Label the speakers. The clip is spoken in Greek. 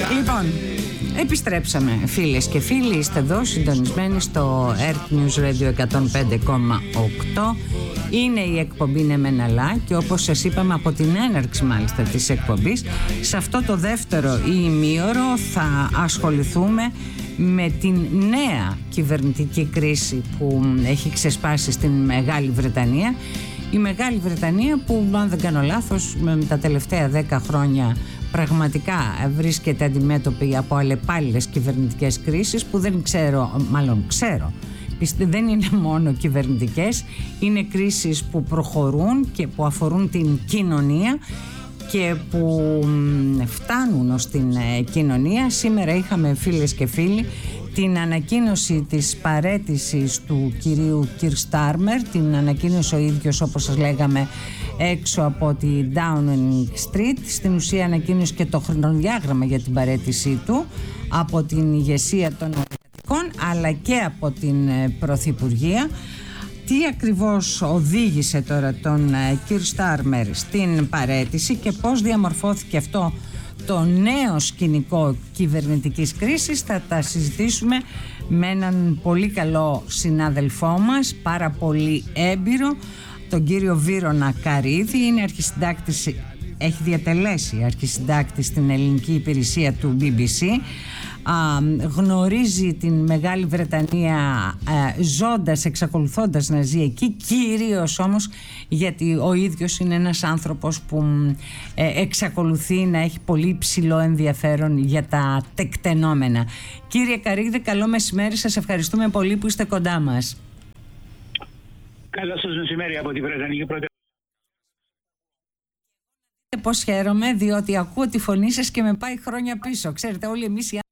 Speaker 1: Λοιπόν, επιστρέψαμε φίλες και φίλοι. Είστε εδώ συντονισμένοι στο Earth News Radio 105,8. Είναι η εκπομπή «Ναι μεν αλλά» και όπως σας είπαμε από την έναρξη μάλιστα της εκπομπής, σε αυτό το δεύτερο ημίωρο θα ασχοληθούμε με την νέα κυβερνητική κρίση που έχει ξεσπάσει στην Μεγάλη Βρετανία. Η Μεγάλη Βρετανία που, αν δεν κάνω λάθος, με τα τελευταία 10 χρόνια πραγματικά βρίσκεται αντιμέτωπη από αλλεπάλληλες κυβερνητικές κρίσεις που δεν ξέρω, μάλλον ξέρω, δεν είναι μόνο κυβερνητικές, είναι κρίσεις που προχωρούν και που αφορούν την κοινωνία και που φτάνουν ως την κοινωνία. Σήμερα είχαμε, φίλες και φίλοι, την ανακοίνωση της παραίτησης του κυρίου Κιρ Στάρμερ. Την ανακοίνωσε ο ίδιος, όπως σας λέγαμε, έξω από τη Downing Street. Στην ουσία ανακοίνωσε και το χρονοδιάγραμμα για την παραίτησή του από την ηγεσία των εργατικών αλλά και από την Πρωθυπουργία. Τι ακριβώς οδήγησε τώρα τον Κιρ Στάρμερ στην παραίτηση και πώς διαμορφώθηκε αυτό το νέο σκηνικό κυβερνητικής κρίσης, θα τα συζητήσουμε με έναν πολύ καλό συνάδελφό μας, πάρα πολύ έμπειρο, τον κύριο Βύρωνα Καρίδη. Είναι αρχισυντάκτης, έχει διατελέσει αρχισυντάκτη στην ελληνική υπηρεσία του BBC. Γνωρίζει την Μεγάλη Βρετανία ζώντας, εξακολουθώντας να ζει εκεί, κυρίως όμως γιατί ο ίδιος είναι ένας άνθρωπος που εξακολουθεί να έχει πολύ ψηλό ενδιαφέρον για τα τεκτενόμενα. Κύριε Καρίδη, καλό μεσημέρι, σας ευχαριστούμε πολύ που είστε κοντά μας.
Speaker 2: Καλό σας μεσημέρι από τη Βρετανική Πρωτεύουσα.
Speaker 1: Πώς χαίρομαι, διότι ακούω τη φωνή σας και με πάει χρόνια πίσω. Ξέρετε, όλοι εμείς οι